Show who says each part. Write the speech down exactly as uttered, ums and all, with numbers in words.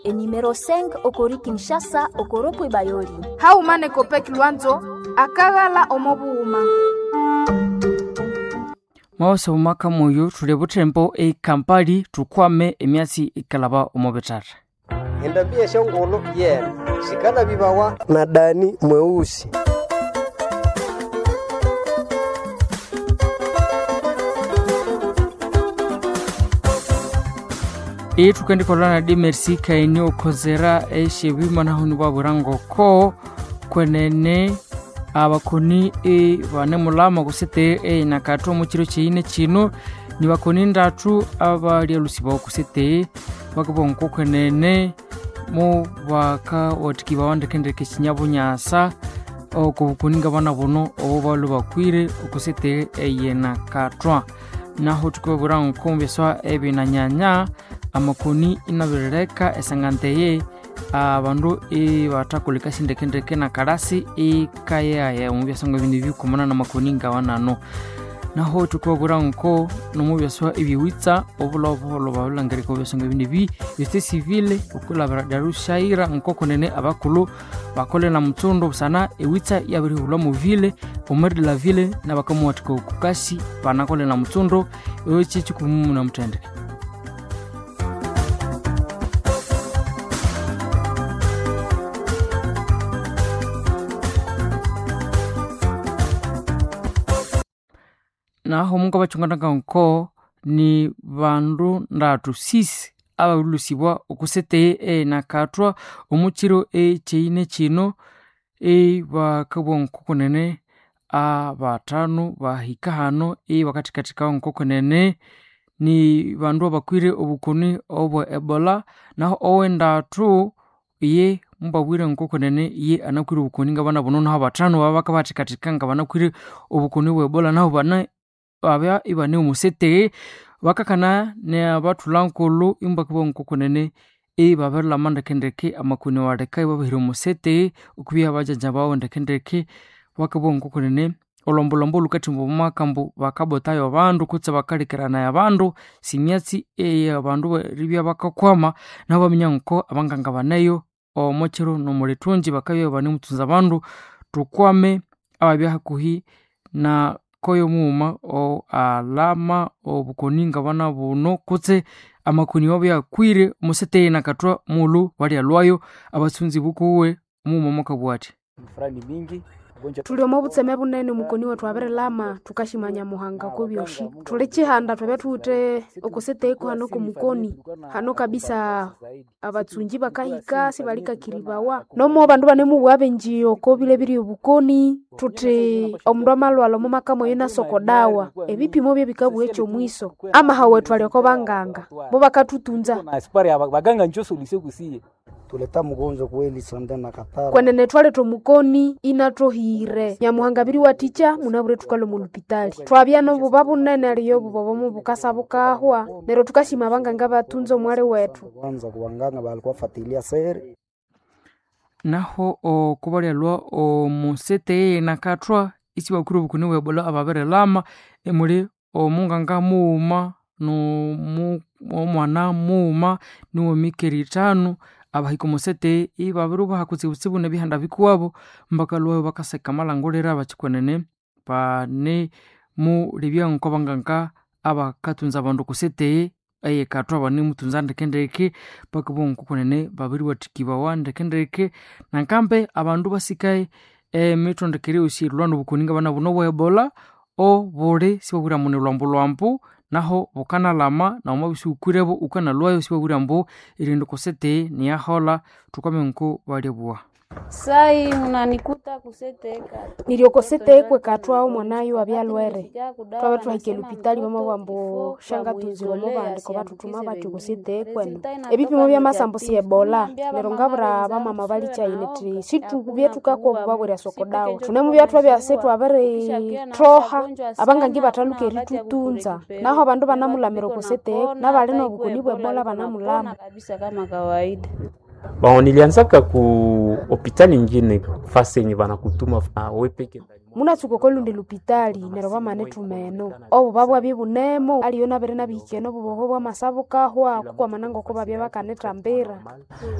Speaker 1: e numero cinq okori Kinshasa okoropo Bayoli.
Speaker 2: Haumane Kopek Lwanzo akagala omobuuma.
Speaker 3: Mawasa umaka moyo tulebo tempo e kampali tukwame emyasi ikalaba omobetara.
Speaker 4: Endabia shongolo ye sikana bibawa na Dani mweusi.
Speaker 3: E tukendi kolana di merci kaini okozera e shebima na hunu baburango ko kwenene abakoni e bane mulama kusete e nakato mu kiro cyine kino ni bakoni ndatu abali alusiba kusete bakabonko kwenene mu baka otikiba wandekende kinyabonyasa okubukuninga bana bono obo balu bakwire okusete e yena katwa naho tukoburango kombeswa ebina nyanya amakoni inabereka esanganteye abandu e batakulika sindekendeke na karasi e kaya ya umubyasanga bindi bikomana na makoni ngawanano naho tukobura nko no mubyaswa ibiwitsa obulobo babulangari ko byasanga bindi bi este civile okulabara darushaira nko konene abakulu bakole na mtundo sana ewitsa yabiri hula mu ville omeri de la ville na bakamwatiko kukasi banakole na mtundo ewechi chikumu na mtendeke. Naho munga bachungana nko ni bandu ndatu six abalusibwa okusete e nakatwa omukiro e cheine kino e bakabonko konene abatano bahika hano e wakati katika nko konene ni bandu abakwire obukoni obwa Ebola naho owendatu ye mbabwire nko konene ye anakwire obukoni ngabana bono naho abatano babakabati katika ngabana kwire obukoni obwa Ebola naho bana abya ibane umusete wakakana ne abatulankolo imbakabo nkokonene e babela mandekendeke amakuni wadekai babihiro umusete ukubya abajanja bawo ndekendeke wakabo nkokonene olombolombo lukati mbumakambu bakabotayo abandu kutse bakalikirana yabandu simyatsi e abandu ribya bakakwama nabo bamenyanko abanganga banayo omokero no mulitunji bakabyo bane mutunza abandu tukwame ababya hakuhi na koyo muuma o alama obukoninga bana buno kutse amakuni obya kwire musete na katwa mulu bali alwayo abasunzi bukuwe muuma mukabwati
Speaker 4: Frani mingi
Speaker 2: Tulio mobutseme bunene mukoni wetu abere lama tukashimanya muhanga ko byoshi tulechi handa twabe tute okusete ko hano ko mukoni hano kabisa abatsunji bakahika sibalika kiribawa no mo bandu bane mu wabenjiyo ko bile biri ubukoni tute omndo amalwalo mu makamo yena sokodawa ebipimo bye bikabu echo mwiso ama hawe twale ko banganga bo bakatutunza
Speaker 4: na aspari abaganga njoso lisekusiye tuleta mugonzo kweli sonda na katara
Speaker 2: kwenene twale to mukoni inatohire nyamuhanga biri waticha munabure tukalo mu hospitali twabya no bubabu nene aliyo bubobo mu bukasa bukahwa nero tukashima banganga batunzo mwale wetu
Speaker 4: kwanza kuwanganga balikuwa fatilia sere
Speaker 3: naho o kubalelwa o musete na katwa isi bakuru bukuni webola ababere lama emuli o munganga muuma no mu omwana muuma niwo mikeritano abahiko musete ibabiru bahakuze utsibu nebihanda bikuwabo mbakalwa bakaseka malangolera bachikonene bane mu libya nko banganga abakatunza abandu kusete aye katwa bane mutunza ndekendeke bakabonko konene babiri watikiba wande kendeke nankambe abandu basikaye e mitondekere usirwano bukuninga bana buno bwa Ebola o bore sibabura mune lwambo lwambo naho bukana lama na umabisi ukurebo ukana lwayo sibabura mbo irindo kosete ni yahola tukamenko balebwa
Speaker 5: sai munanikuta kuseteka
Speaker 2: niliokosete ekwe katwa mwanayo abyalwere twabe twahike lupitali mama bambo shanga tuziro mo bandiko batutuma bati kusete ekwe ebipimo bya masambo si Ebola nerongabura bamama bali chaine tri situ byetu kako babura sokodawo tunemu byatwa bya setu abere troha abangangi bataluke ritutunza naho abandu banamulamiro kusete nabali no bukuni bwa Ebola banamulama
Speaker 5: kabisa kama kawaida.
Speaker 6: Bon, nilianzaka ku hospitali nyingine fasi yenye bana kutuma wewe peke ndani.
Speaker 2: munatsuka okolundi lupitali nero bamanetumeno obo babwa bibunemo aliyo nabere nabihikeno buboho bwa masabu kahwa kukwa manango ko babya bakanetambira